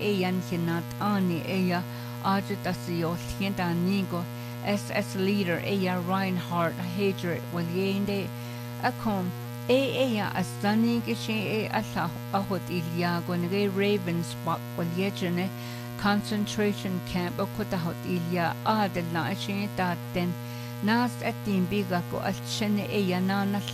eyan hinat ani eya ajutasio hienta nigo SS leader eya Reinhard Hadrian Waliende akom eya astani gishi Allah ahot Ilyago nge Ravensbrück Waljene concentration camp okutahot Ilya adel na ashin taten nas atin biga ko alchene eya na